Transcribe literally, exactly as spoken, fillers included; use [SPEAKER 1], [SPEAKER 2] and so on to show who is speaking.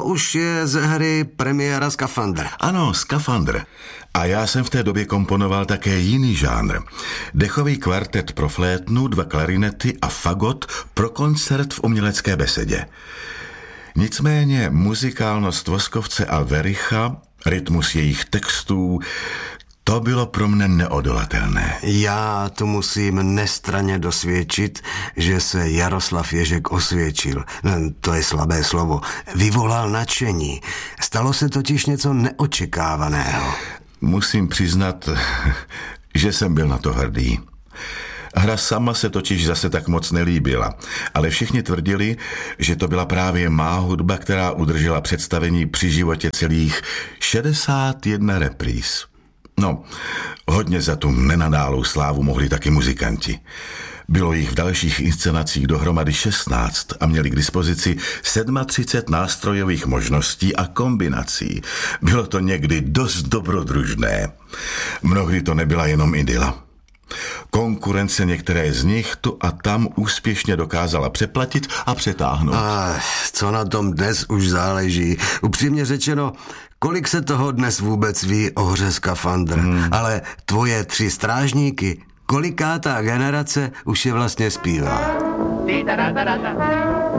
[SPEAKER 1] To už je ze hry premiéra Skafandr.
[SPEAKER 2] Ano, Skafandr. A já jsem v té době komponoval také jiný žánr. Dechový kvartet pro flétnu, dva klarinety a fagot pro koncert v umělecké besedě. Nicméně muzikálnost Voskovce a Vericha, rytmus jejich textů, to bylo pro mne neodolatelné.
[SPEAKER 1] Já tu musím nestranně dosvědčit, že se Jaroslav Ježek osvědčil. No, to je slabé slovo. Vyvolal nadšení. Stalo se totiž něco neočekávaného.
[SPEAKER 2] Musím přiznat, že jsem byl na to hrdý. Hra sama se totiž zase tak moc nelíbila, ale všichni tvrdili, že to byla právě má hudba, která udržela představení při životě celých šedesát jedna repríz. No, hodně za tu nenadálou slávu mohli taky muzikanti. Bylo jich v dalších inscenacích dohromady šestnáct a měli k dispozici třicet sedm nástrojových možností a kombinací. Bylo to někdy dost dobrodružné. Mnohdy to nebyla jenom idyla. Konkurence některé z nich tu a tam úspěšně dokázala přeplatit a přetáhnout.
[SPEAKER 1] A co na tom dnes už záleží? Upřímně řečeno, kolik se toho dnes vůbec ví o hře Skafandr? Hmm. Ale tvoje tři strážníky, kolikátá generace už je vlastně zpívá?